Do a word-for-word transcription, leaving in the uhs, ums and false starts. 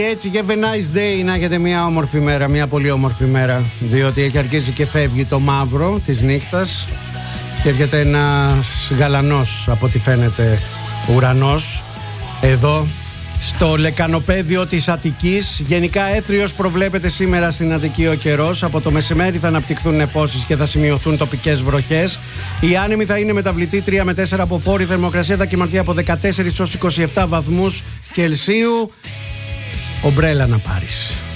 Έτσι και have a nice day, να έχετε μια όμορφη μέρα, μια πολύ όμορφη μέρα. Διότι έχει αρχίσει και φεύγει το μαύρο της νύχτας και έρχεται ένας γαλανός, από ό,τι φαίνεται, ουρανός εδώ στο λεκανοπέδιο της Αττικής. Γενικά έθριος προβλέπεται σήμερα στην Αττική ο καιρός. Από το μεσημέρι θα αναπτυχθούν νεφώσεις και θα σημειωθούν τοπικές βροχές. Η άνεμη θα είναι μεταβλητή τρία με τέσσερα από φόρη. Θερμοκρασία θα κυμανθεί από δεκατέσσερα έως είκοσι επτά βαθμούς Κελσίου. Ομπρέλα να πάρεις.